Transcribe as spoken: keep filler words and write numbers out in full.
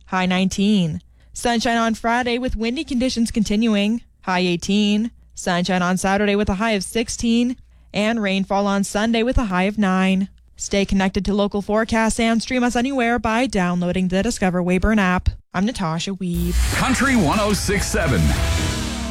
high nineteen. Sunshine on Friday with windy conditions continuing, high eighteen. Sunshine on Saturday with a high of sixteen. And rainfall on Sunday with a high of nine. Stay connected to local forecasts and stream us anywhere by downloading the Discover Weyburn app. I'm Natasha Weed. Country one oh six point seven.